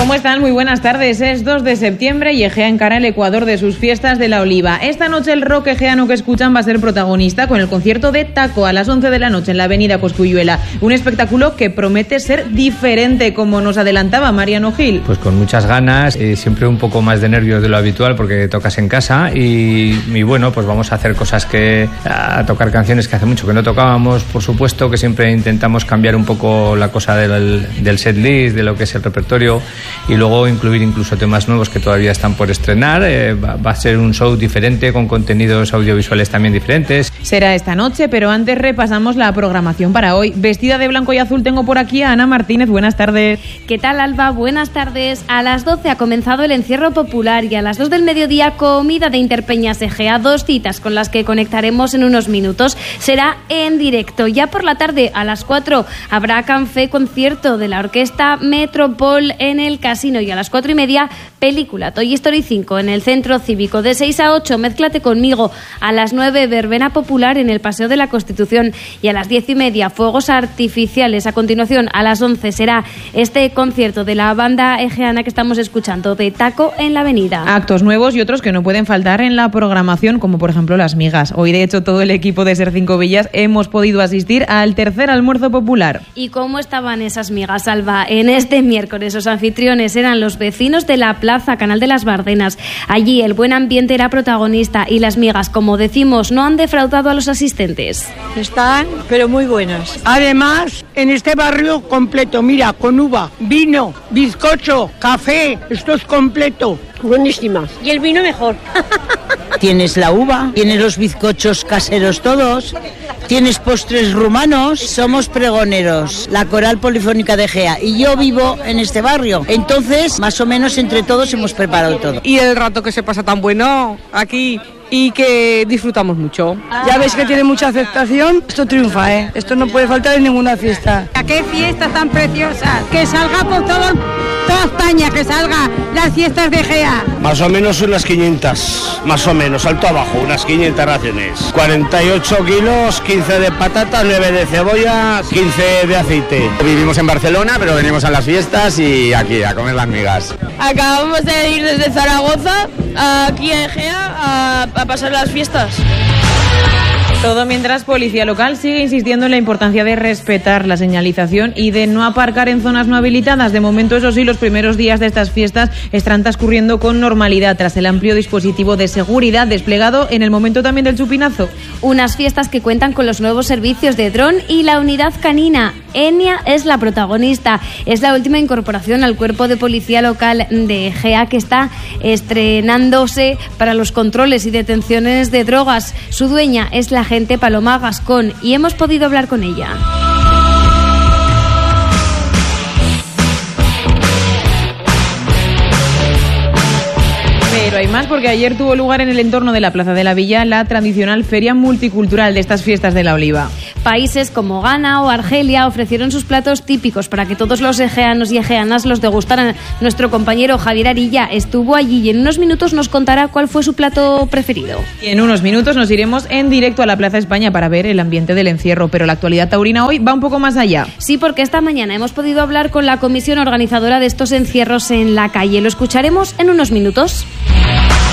¿Cómo están? Muy buenas tardes. Es 2 de septiembre y Egea encara el Ecuador de sus fiestas de la Oliva. Esta noche el rock egeano que escuchan va a ser protagonista con el concierto de Taco a las 11 de la noche en la avenida Cosculluela. Un espectáculo que promete ser diferente, como nos adelantaba Mariano Gil. Pues con muchas ganas, siempre un poco más de nervios de lo habitual porque tocas en casa y bueno, pues vamos a hacer cosas a tocar canciones que hace mucho que no tocábamos, por supuesto, que siempre intentamos cambiar un poco la cosa del set list, de lo que es el repertorio, y luego incluir incluso temas nuevos que todavía están por estrenar. Va a ser un show diferente con contenidos audiovisuales también diferentes. Será esta noche, pero antes repasamos la programación para hoy. Vestida de blanco y azul tengo por aquí a Ana Martínez. Buenas tardes. ¿Qué tal, Alba? Buenas tardes. A las 12 ha comenzado el encierro popular y a las 2 del mediodía comida de Interpeñas Egea, 2 citas con las que conectaremos en unos minutos. Será en directo. Ya por la tarde a las 4 habrá Canfé, concierto de la orquesta Metropol en el Casino, y a las 4:30 película Toy Story 5 en el Centro Cívico. De 6 a 8 Mézclate conmigo. A las 9 verbena popular en el Paseo de la Constitución y a las 10:30 fuegos artificiales. A continuación, a las 11 será este concierto de la banda egeana que estamos escuchando, de Taco en la Avenida. Actos nuevos y otros que no pueden faltar en la programación, como por ejemplo las migas. Hoy, de hecho, todo el equipo de Ser Cinco Villas hemos podido asistir al tercer almuerzo popular. ¿Y cómo estaban esas migas, Alba? En este miércoles los anfitriones eran los vecinos de la Plaza Canal de las Bardenas. Allí el buen ambiente era protagonista y las migas, como decimos, no han defraudado a los asistentes. Están, pero muy buenas. Además, en este barrio completo, mira, con uva, vino, bizcocho, café, esto es completo. Buenísimas. Y el vino mejor. Tienes la uva, tienes los bizcochos caseros todos, tienes postres rumanos. Somos pregoneros, la Coral Polifónica de Egea, y yo vivo en este barrio. Entonces, más o menos entre todos hemos preparado todo. Y el rato que se pasa tan bueno aquí y que disfrutamos mucho. Ya ves que tiene mucha aceptación. Esto triunfa, ¿eh? Esto no puede faltar en ninguna fiesta. ¡Qué fiesta tan preciosa! Que salga por toda España, que salga las fiestas de Egea. Más o menos unas 500, más o menos, alto abajo, unas 500 raciones. 48 kilos, 15 de patatas, 9 de cebolla, 15 de aceite. Vivimos en Barcelona, pero venimos a las fiestas y aquí a comer las migas. Acabamos de ir desde Zaragoza aquí a Egea a pasar las fiestas. Todo mientras Policía Local sigue insistiendo en la importancia de respetar la señalización y de no aparcar en zonas no habilitadas. De momento, eso sí, los primeros días de estas fiestas están transcurriendo con normalidad tras el amplio dispositivo de seguridad desplegado en el momento también del chupinazo. Unas fiestas que cuentan con los nuevos servicios de dron y la unidad canina. Enia es la protagonista. Es la última incorporación al cuerpo de Policía Local de Egea, que está estrenándose para los controles y detenciones de drogas. Su dueña es la agente Paloma Gascón y hemos podido hablar con ella. Pero hay más, porque ayer tuvo lugar en el entorno de la Plaza de la Villa la tradicional feria multicultural de estas fiestas de la Oliva. Países como Ghana o Argelia ofrecieron sus platos típicos para que todos los egeanos y egeanas los degustaran. Nuestro compañero Javier Arilla estuvo allí y en unos minutos nos contará cuál fue su plato preferido. Y en unos minutos nos iremos en directo a la Plaza España para ver el ambiente del encierro, pero la actualidad taurina hoy va un poco más allá. Sí, porque esta mañana hemos podido hablar con la comisión organizadora de estos encierros en la calle. Lo escucharemos en unos minutos.